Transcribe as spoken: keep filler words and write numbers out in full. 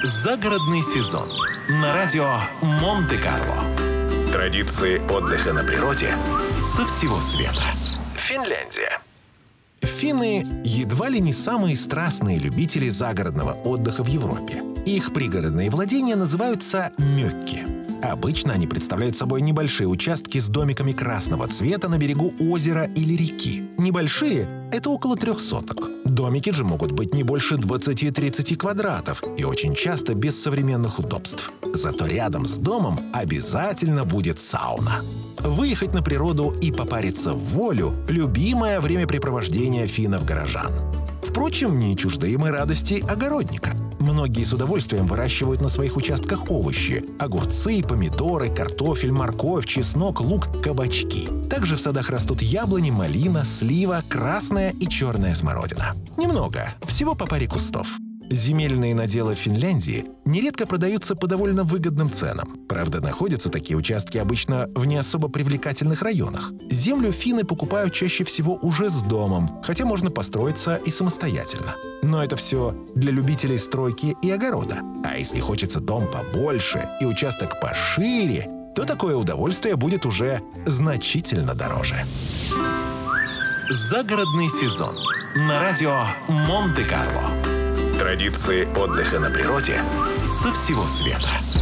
Загородный сезон на радио Монте-Карло. Традиции отдыха на природе со всего света. Финляндия. Финны едва ли не самые страстные любители загородного отдыха в Европе. Их пригородные владения называются мёкки. Обычно они представляют собой небольшие участки с домиками красного цвета на берегу озера или реки. Небольшие — это около трех соток. Домики же могут быть не больше двадцати-тридцати квадратов и очень часто без современных удобств. Зато рядом с домом обязательно будет сауна. Выехать на природу и попариться в волю — любимое времяпрепровождение финнов-горожан. Впрочем, не чужды им и радости огородника. Многие с удовольствием выращивают на своих участках овощи – огурцы, помидоры, картофель, морковь, чеснок, лук, кабачки. Также в садах растут яблони, малина, слива, красная и черная смородина. Немного, всего по паре кустов. Земельные наделы в Финляндии нередко продаются по довольно выгодным ценам. Правда, находятся такие участки обычно в не особо привлекательных районах. Землю финны покупают чаще всего уже с домом, хотя можно построиться и самостоятельно. Но это все для любителей стройки и огорода. А если хочется дом побольше и участок пошире, то такое удовольствие будет уже значительно дороже. Загородный сезон на радио Монте-Карло. Традиции отдыха на природе со всего света.